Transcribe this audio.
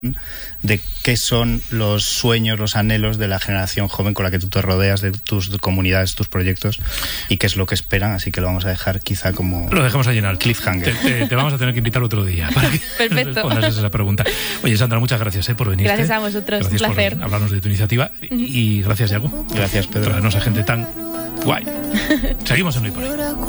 de qué son los sueños, los anhelos de la generación joven con la que tú te rodeas, de tus comunidades, tus proyectos, y qué es lo que esperan. Así que lo vamos a dejar quizá como... Lo dejamos allí en el cliffhanger. Te vamos a tener que invitar otro día para que respondas esa pregunta. Oye, Sandra, muchas gracias por venir. Gracias a vosotros, gracias un placer por hablarnos de tu iniciativa. Y gracias, Yago. Gracias, Pedro. Traernos a gente tan guay. Seguimos en Hoy por Hoy.